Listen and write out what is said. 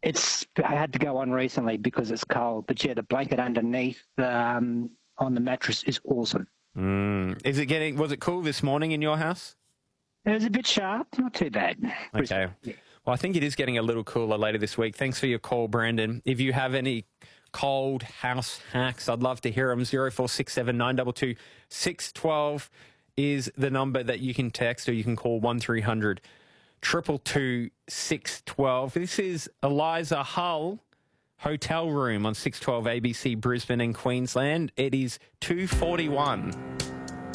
I had to go on recently because it's cold. But yeah, the blanket underneath on the mattress is awesome. Was it cool this morning in your house? It was a bit sharp, not too bad. Okay. Well, I think it is getting a little cooler later this week. Thanks for your call, Brandon. If you have any cold house hacks, I'd love to hear them. 0467 922 612 is the number that you can text, or you can call 1300 222 612. This is Eliza Hull, Hotel Room on 612 ABC Brisbane and Queensland. It is 2:41.